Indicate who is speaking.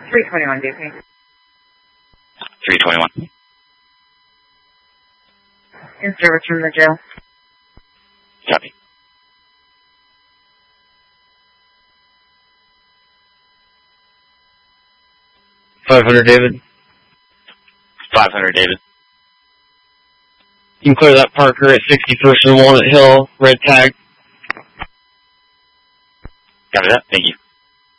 Speaker 1: 321, DP.
Speaker 2: 321.
Speaker 1: In service from the jail.
Speaker 2: Copy.
Speaker 3: $500, David.
Speaker 2: 500, David.
Speaker 3: You can clear that Parker at 61st and Walnut Hill, red tag.
Speaker 2: Copy that. Thank you.